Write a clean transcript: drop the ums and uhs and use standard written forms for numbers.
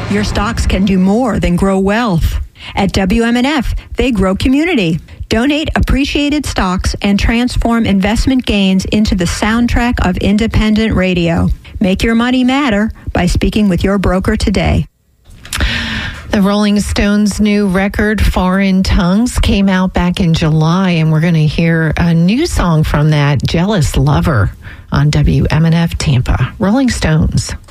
Your stocks can do more than grow wealth. At WMNF, they grow community. Donate appreciated stocks and transform investment gains into the soundtrack of independent radio. Make your money matter by speaking with your broker today. The Rolling Stones' new record, Foreign Tongues, came out back in July, and we're going to hear a new song from that, Jealous Lover, on WMNF Tampa. Rolling Stones.